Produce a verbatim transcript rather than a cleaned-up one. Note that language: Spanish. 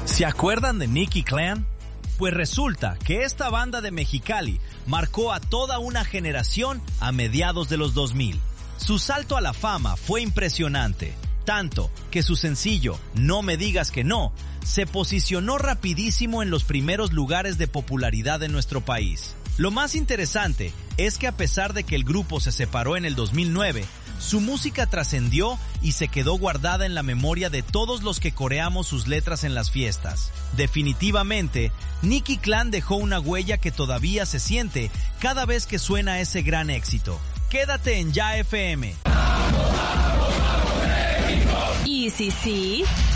¿Se acuerdan de Nicky Clan? Pues resulta que esta banda de Mexicali marcó a toda una generación a mediados de los dos mil. Su salto a la fama fue impresionante, tanto que su sencillo No me digas que no se posicionó rapidísimo en los primeros lugares de popularidad en nuestro país. Lo más interesante es que a pesar de que el grupo se separó en el dos mil nueve, su música trascendió y se quedó guardada en la memoria de todos los que coreamos sus letras en las fiestas. Definitivamente, Nicky Clan dejó una huella que todavía se siente cada vez que suena ese gran éxito. Quédate en Ya F M. Y si sí,